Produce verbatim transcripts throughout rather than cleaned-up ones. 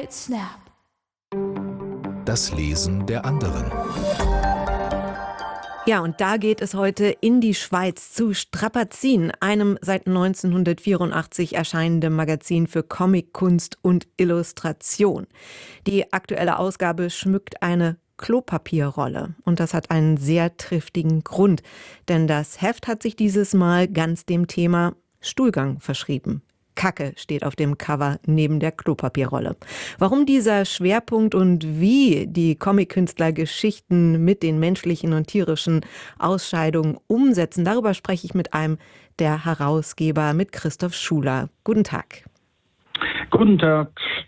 White Snap. Das Lesen der anderen. Ja, und da geht es heute in die Schweiz zu Strapazin, einem seit neunzehnhundertvierundachtzig erscheinenden Magazin für Comic, Kunst und Illustration. Die aktuelle Ausgabe schmückt eine Klopapierrolle. Und das hat einen sehr triftigen Grund, denn das Heft hat sich dieses Mal ganz dem Thema Stuhlgang verschrieben. Kacke steht auf dem Cover neben der Klopapierrolle. Warum dieser Schwerpunkt und wie die Comic-Künstler Geschichten mit den menschlichen und tierischen Ausscheidungen umsetzen, darüber spreche ich mit einem der Herausgeber, mit Christoph Schuler. Guten Tag. Guten Tag.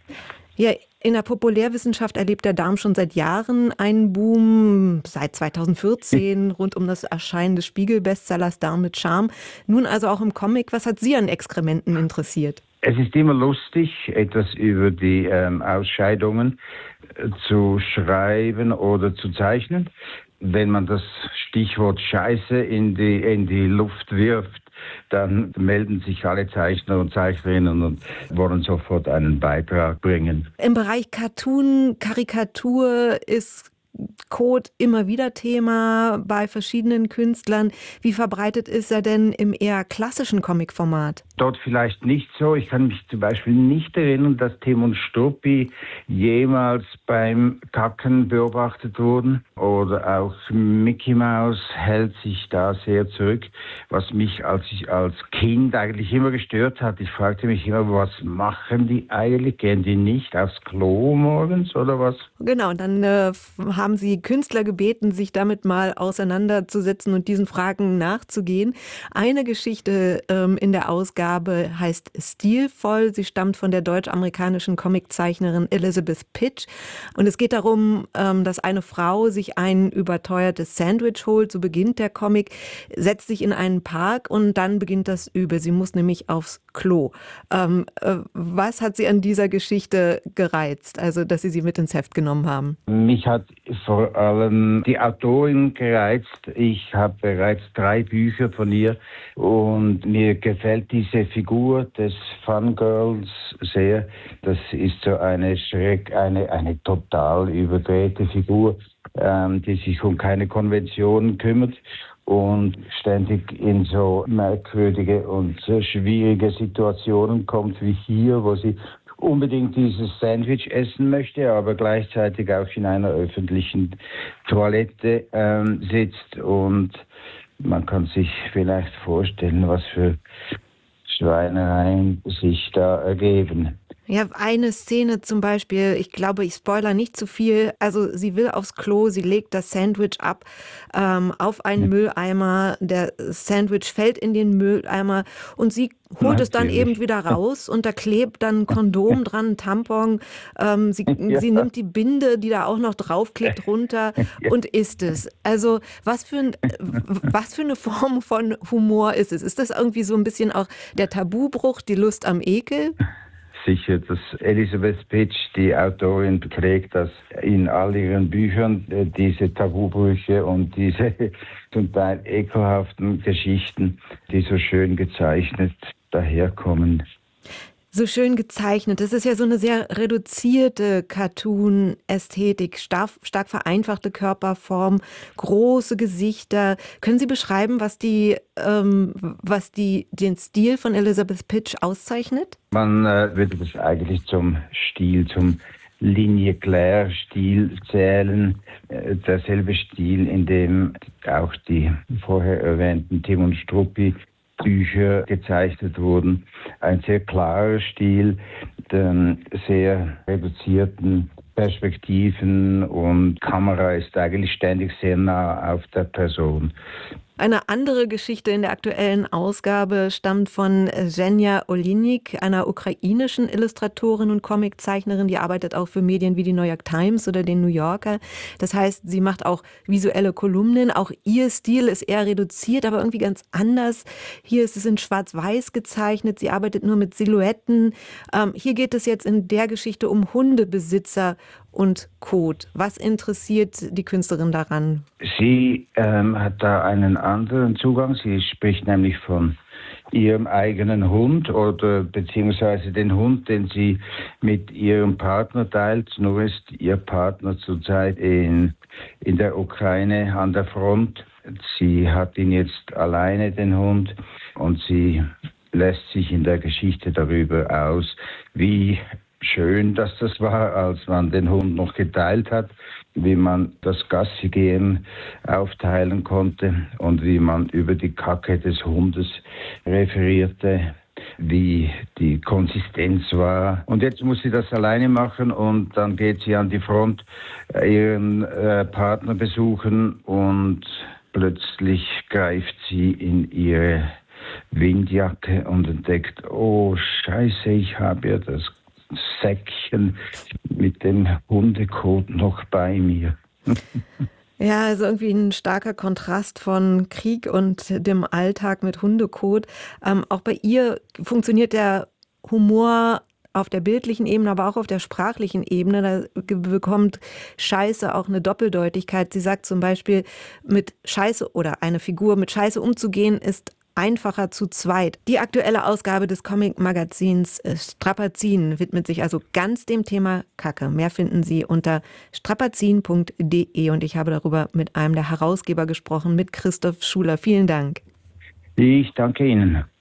Ja, in der Populärwissenschaft erlebt der Darm schon seit Jahren einen Boom, seit zweitausendvierzehn, rund um das Erscheinen des Spiegel-Bestsellers Darm mit Charme. Nun also auch im Comic. Was hat Sie an Exkrementen interessiert? Es ist immer lustig, etwas über die ähm, Ausscheidungen äh, zu schreiben oder zu zeichnen. Wenn man das Stichwort Scheiße in die, in die Luft wirft, dann melden sich alle Zeichner und Zeichnerinnen und wollen sofort einen Beitrag bringen. Im Bereich Cartoon, Karikatur ist Code immer wieder Thema bei verschiedenen Künstlern. Wie verbreitet ist er denn im eher klassischen Comic-Format? Dort vielleicht nicht so. Ich kann mich zum Beispiel nicht erinnern, dass Tim und Struppi jemals beim Kacken beobachtet wurden. Oder auch Mickey Mouse hält sich da sehr zurück, was mich als ich als Kind eigentlich immer gestört hat. Ich fragte mich immer, was machen die eigentlich? Gehen die nicht aufs Klo morgens oder was? Genau, und dann äh, haben Sie Künstler gebeten, sich damit mal auseinanderzusetzen und diesen Fragen nachzugehen. Eine Geschichte ähm, in der Ausgabe heißt Stilvoll. Sie stammt von der deutsch-amerikanischen Comiczeichnerin Elizabeth Pitch. Und es geht darum, ähm, dass eine Frau sich ein überteuertes Sandwich holt. So beginnt der Comic, setzt sich in einen Park und dann beginnt das Übel. Sie muss nämlich aufs Klo. Ähm, äh, was hat Sie an dieser Geschichte gereizt, also dass Sie sie mit ins Heft genommen haben? Mich hat vor allem die Autorin gereizt. Ich habe bereits drei Bücher von ihr und mir gefällt diese Figur des Fangirls sehr. Das ist so eine schreck, eine, eine total überdrehte Figur, ähm, die sich um keine Konventionen kümmert und ständig in so merkwürdige und so schwierige Situationen kommt wie hier, wo sie unbedingt dieses Sandwich essen möchte, aber gleichzeitig auch in einer öffentlichen Toilette ähm, sitzt. Und man kann sich vielleicht vorstellen, was für Schweinereien sich da ergeben. Ja, eine Szene zum Beispiel, ich glaube, ich spoilere nicht zu viel, also sie will aufs Klo, sie legt das Sandwich ab ähm, auf einen ja. Mülleimer, der Sandwich fällt in den Mülleimer und sie holt Natürlich. es dann eben wieder raus und da klebt dann ein Kondom dran, ein Tampon, ähm, sie, ja. sie nimmt die Binde, die da auch noch draufklebt, runter ja. und isst es. Also was für, ein, was für eine Form von Humor ist es? Ist das irgendwie so ein bisschen auch der Tabubruch, die Lust am Ekel? Sicher, dass Elizabeth Pitch, die Autorin, pflegt das in all ihren Büchern, diese Tabubrüche und diese zum Teil ekelhaften Geschichten, die so schön gezeichnet daherkommen. So schön gezeichnet. Das ist ja so eine sehr reduzierte Cartoon-Ästhetik, stark, stark vereinfachte Körperform, große Gesichter. Können Sie beschreiben, was die, ähm, was die, den Stil von Elizabeth Pitch auszeichnet? Man äh, würde das eigentlich zum Stil, zum Linie Claire-Stil zählen. Äh, derselbe Stil, in dem auch die vorher erwähnten Tim und Struppi Bücher gezeichnet wurden. Ein sehr klarer Stil, den sehr reduzierten Perspektiven und Kamera ist eigentlich ständig sehr nah auf der Person. Eine andere Geschichte in der aktuellen Ausgabe stammt von Zhenya Olinik, einer ukrainischen Illustratorin und Comiczeichnerin, die arbeitet auch für Medien wie die New York Times oder den New Yorker. Das heißt, sie macht auch visuelle Kolumnen. Auch ihr Stil ist eher reduziert, aber irgendwie ganz anders. Hier ist es in Schwarz-Weiß gezeichnet. Sie arbeitet nur mit Silhouetten. Ähm, hier geht es jetzt in der Geschichte um Hundebesitzer und Code. Was interessiert die Künstlerin daran? Sie ähm, hat da einen anderen Zugang. Sie spricht nämlich von ihrem eigenen Hund oder beziehungsweise den Hund, den sie mit ihrem Partner teilt. Nur ist ihr Partner zurzeit in, in der Ukraine an der Front. Sie hat ihn jetzt alleine, den Hund, und sie lässt sich in der Geschichte darüber aus, wie schön, dass das war, als man den Hund noch geteilt hat, wie man das Gassigehen aufteilen konnte und wie man über die Kacke des Hundes referierte, wie die Konsistenz war. Und jetzt muss sie das alleine machen und dann geht sie an die Front, ihren äh, Partner besuchen und plötzlich greift sie in ihre Windjacke und entdeckt, oh Scheiße, ich habe ja das Säckchen mit dem Hundekot noch bei mir. Ja, also irgendwie ein starker Kontrast von Krieg und dem Alltag mit Hundekot. Ähm, auch bei ihr funktioniert der Humor auf der bildlichen Ebene, aber auch auf der sprachlichen Ebene. Da bekommt Scheiße auch eine Doppeldeutigkeit. Sie sagt zum Beispiel, mit Scheiße oder eine Figur mit Scheiße umzugehen, ist einfacher zu zweit. Die aktuelle Ausgabe des Comic-Magazins Strapazin widmet sich also ganz dem Thema Kacke. Mehr finden Sie unter strapazin punkt de und ich habe darüber mit einem der Herausgeber gesprochen, mit Christoph Schuler. Vielen Dank. Ich danke Ihnen.